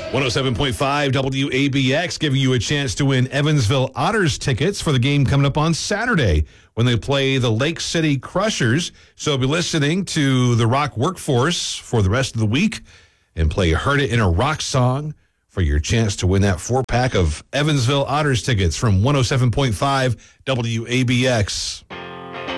107.5 WABX giving you a chance to win Evansville Otters tickets for the game coming up on Saturday when they play the Lake City Crushers. So be listening to the Rock Workforce for the rest of the week and play Heard It in a Rock Song for your chance to win that 4-pack of Evansville Otters tickets from 107.5 WABX.